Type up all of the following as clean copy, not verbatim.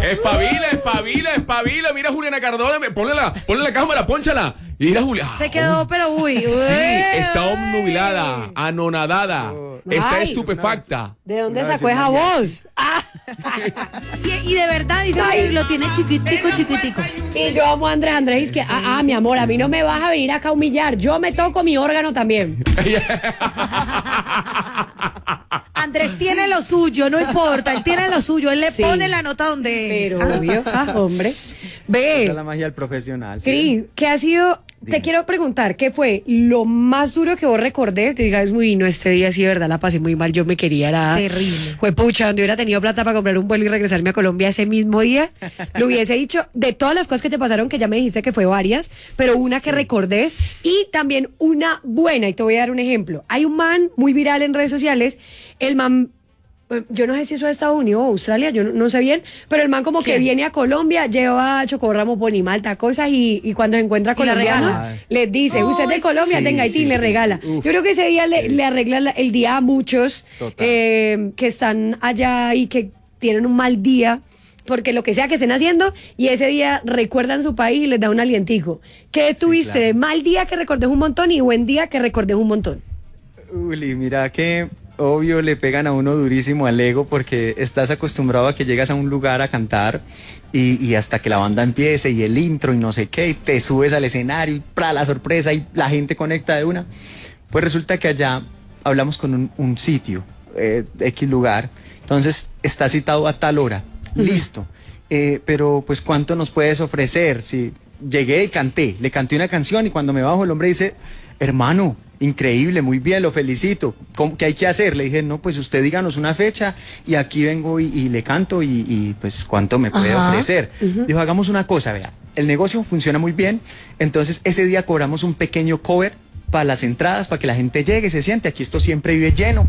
Espabila. Mira a Juliana Cardona, ponle la cámara, pónchala. Y mira a Juliana. Se quedó, pero uy. Sí, está obnubilada, anonadada, está estupefacta. ¿De dónde sacó esa voz? Y de verdad dice que lo tiene chiquitico. Y yo amo a Andrés, que, mi amor, a mí no me vas a venir acá a humillar. Yo me toco mi órgano también. Andrés tiene lo suyo, no importa, él tiene lo suyo, él le pone la nota donde es. Pero obvio, hombre. Ve. Esa es la magia del profesional. Cris, ¿qué ha sido? Dime. Te quiero preguntar, ¿qué fue lo más duro que vos recordés? Te digas, muy no, este día sí, de verdad, la pasé muy mal, yo me quería, era terrible. Fue pucha, donde hubiera tenido plata para comprar un vuelo y regresarme a Colombia ese mismo día, lo hubiese dicho, de todas las cosas que te pasaron, que ya me dijiste que fue varias, pero una que recordés, y también una buena, y te voy a dar un ejemplo. Hay un man muy viral en redes sociales, el man, yo no sé si eso es Estados Unidos o Australia, yo no sé bien, pero el man como que viene a Colombia, lleva chocorramo, ponimalta, cosas, y cuando se encuentra colombianos, les dice, usted es de Colombia, tenga Haití, le regala. Yo creo que ese día le arregla el día a muchos que están allá y que tienen un mal día, porque lo que sea que estén haciendo, y ese día recuerdan su país y les da un alientico. ¿Qué tuviste de mal día que recordés un montón y buen día que recordés un montón? Uli, mira que obvio le pegan a uno durísimo al ego porque estás acostumbrado a que llegas a un lugar a cantar y hasta que la banda empiece y el intro y no sé qué, y te subes al escenario y para la sorpresa y la gente conecta de una. Pues resulta que allá hablamos con un sitio, X lugar, entonces está citado a tal hora, listo, pero pues ¿cuánto nos puedes ofrecer? Si llegué y canté, le canté una canción y cuando me bajo el hombre dice, hermano, increíble, muy bien, lo felicito. ¿Qué hay que hacer? Le dije, no, pues usted díganos una fecha y aquí vengo y le canto y pues cuánto me puede ofrecer. Dijo, hagamos una cosa, vea, el negocio funciona muy bien, entonces ese día cobramos un pequeño cover para las entradas, para que la gente llegue, se siente, aquí esto siempre vive lleno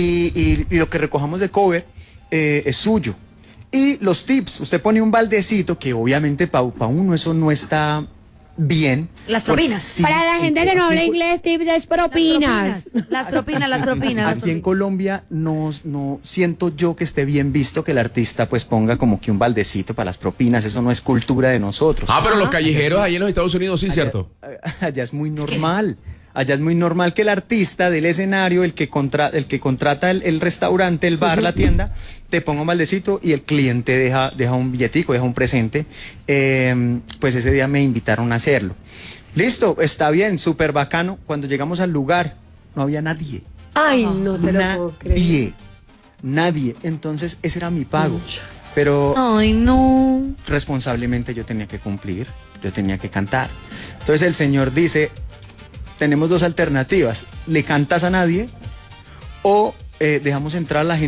y lo que recojamos de cover es suyo. Y los tips, usted pone un baldecito que obviamente para uno eso no está bien. Las propinas. Sí, para la gente que no habla inglés, tips es propinas. Las propinas. Aquí en Colombia no siento yo que esté bien visto que el artista pues ponga como que un baldecito para las propinas, eso no es cultura de nosotros. Pero los callejeros ahí en los Estados Unidos sí, ¿cierto? Allá es muy normal. Allá es muy normal que el artista del escenario, el que contrata el restaurante, el bar, la tienda, te ponga un maldecito y el cliente deja un billetico, deja un presente. Pues ese día me invitaron a hacerlo. Listo, está bien, súper bacano. Cuando llegamos al lugar, no había nadie. Ay, no te lo puedo creer. Nadie. Entonces ese era mi pago. Pero ay, no. Responsablemente yo tenía que cumplir, yo tenía que cantar. Entonces el señor dice, tenemos dos alternativas, le cantas a nadie o dejamos entrar a la gente